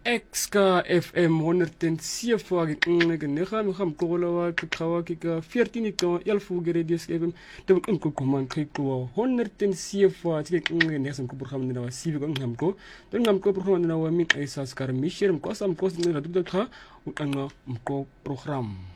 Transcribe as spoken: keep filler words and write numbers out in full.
X ka F M honderdseven ke nne ke nega me ga mkogola wa ke kgawa ke ka veertien ke elf ke radio F M te ke nkokomang ke ko honderdseven ke nne ne se program na wa sibe ko ngamko te ngamko program na wa mi isa skar mission ko sam ko ne ra dukta u anga mko program